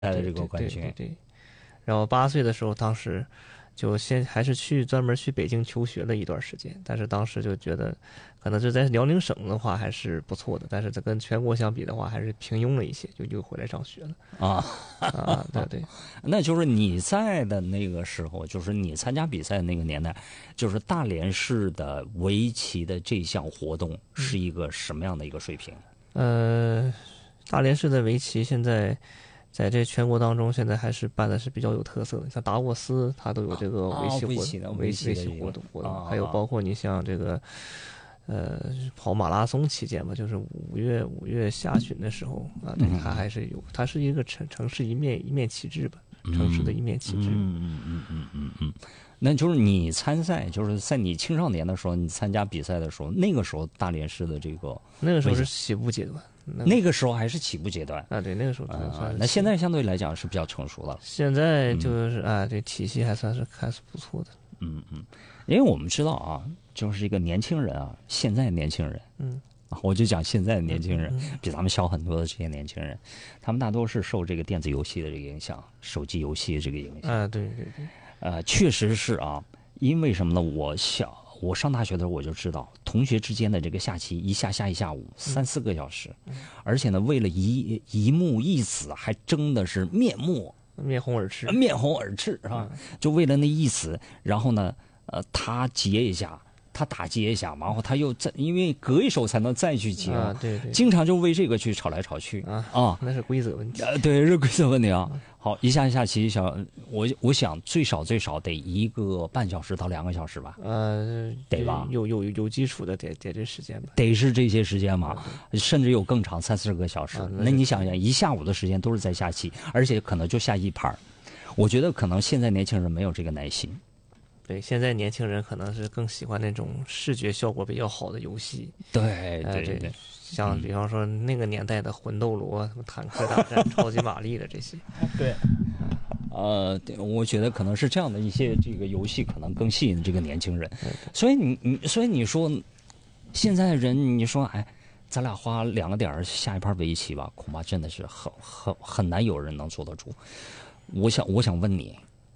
来的这个冠军。 对。然后8岁的时候，当时就还是专门去北京求学了一段时间，但是当时就觉得，可能是在辽宁省的话还是不错的，但是这跟全国相比的话，还是平庸了一些，就又回来上学了。对。 那就是你在的那个时候，就是你参加比赛的那个年代，就是大连市的围棋的这项活动是一个什么样的一个水平？ 大连市的围棋现在在这全国当中，现在还是办的是比较有特色的，像达沃斯，它都有这个围棋活动，还有包括你像这个，跑马拉松期间吧，就是五月下旬的时候对，它还是有，它是一个城市一面旗帜吧，城市的一面旗帜。 那就是你参赛，就是在你青少年的时候，你参加比赛的时候，那个时候大连市的这个， 那个时候是起步阶段。 那个时候还是起步阶段对，那个时候那现在相对来讲是比较成熟了。 现在就是这体系还算是不错的。 因为我们知道啊，就是一个年轻人啊，现在年轻人，我就讲现在的年轻人，比咱们小很多的这些年轻人，他们大多是受这个电子游戏的这个影响，手机游戏这个影响。 对。 确实是啊，因为什么呢？我上大学的时候我就知道，同学之间的这个下棋一下一下午3-4个小时，而且呢，为了一木一子，还争的是面红耳赤啊！就为了那一子，然后呢，他劫一下。他打劫一下，然后他又因为隔一手才能再去劫对， 经常就为这个去吵来吵去那是规则问题。 对，是规则问题啊。好，一下棋我想最少得1个半小时到2个小时吧。得吧？ 有基础的得这时间吧？ 得是这些时间嘛，甚至有更长3-4个小时。那你想想，一下午的时间都是在下棋，而且可能就下一盘。我觉得可能现在年轻人没有这个耐心。 对，现在年轻人可能是更喜欢那种视觉效果比较好的游戏。 对， 像比方说那个年代的魂斗罗、什么坦克大战、超级玛丽的这些。 对。我觉得可能是这样的一些这个游戏可能更吸引这个年轻人。所以你说现在人，你说咱俩花2个点下一盘围棋吧，恐怕真的是很难有人能坐得住。我想问你，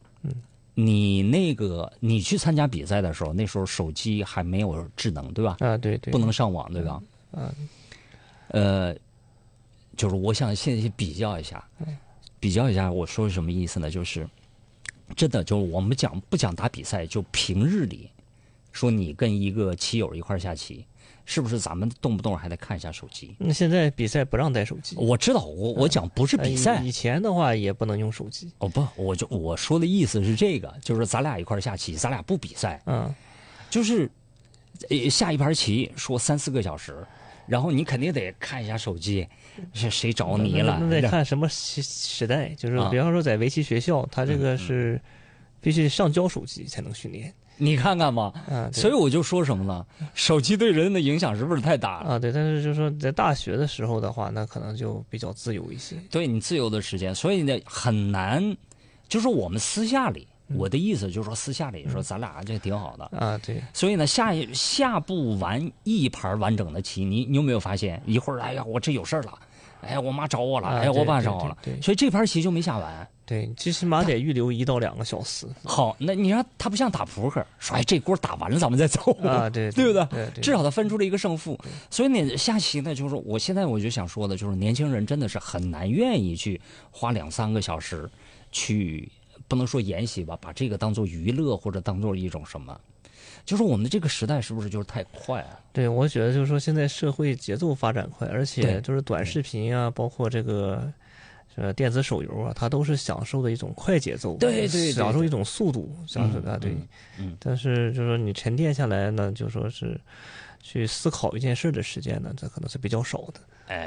你去参加比赛的时候，那时候手机还没有智能，对吧？ 对， 不能上网，对吧？就是我想现在比较一下，我说什么意思呢？就是真的，就是我们不讲打比赛，就平日里说你跟一个棋友一块下棋，是不是咱们动不动还得看一下手机？ 那现在比赛不让带手机。 我知道，我讲不是比赛。 以前的话也不能用手机。 不，我说的意思是这个，就是咱俩一块下棋，咱俩不比赛，就是下一盘棋说3-4个小时，然后你肯定得看一下手机，是谁找你了？ 那得看什么时代，就是比方说在围棋学校，它这个是必须上交手机才能训练。 你看看吧，所以我就说什么呢？手机对人的影响是不是太大了？ 对，但是就是说在大学的时候的话，那可能就比较自由一些。 对，你自由的时间，所以呢很难，就是我们私下里，我的意思就是说私下里说咱俩这挺好的对。 所以呢下不完一盘完整的棋，你有没有发现一会儿我这有事了，我妈找我了，我爸找我了，所以这盘棋就没下完。 对，最起码得预留1到2个小时。 好，那你说他不像打扑克，说这锅打完了咱们再走对不对？ 对， 至少他分出了一个胜负。所以你下棋呢，就是我现在我就想说的，就是年轻人真的是很难愿意去花2-3个小时去，不能说研习吧，把这个当做娱乐或者当做一种什么。就是我们这个时代是不是就是太快了？ 对，我觉得就是说现在社会节奏发展快，而且就是短视频包括这个电子手游它都是享受的一种快节奏， 对， 享受一种速度，享受对。但是就是说你沉淀下来呢，就说是去思考一件事的时间呢，这可能是比较少的。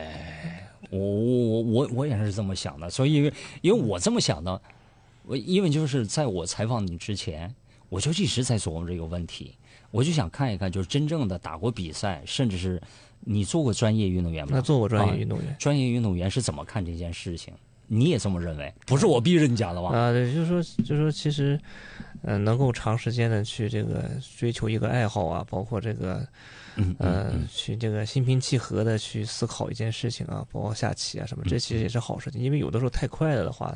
我也是这么想的，所以因为我这么想的，因为就是在我采访你之前，我就一直在琢磨这个问题，我就想看一看，就是真正的打过比赛，甚至是你做过专业运动员吗？ 那做过专业运动员， 专业运动员是怎么看这件事情？ 你也这么认为？不是我逼人家的吧？ 对，就是说，其实，能够长时间的去这个追求一个爱好啊，包括这个，去这个心平气和的去思考一件事情啊，包括下棋啊什么，这其实也是好事情。因为有的时候太快了的话，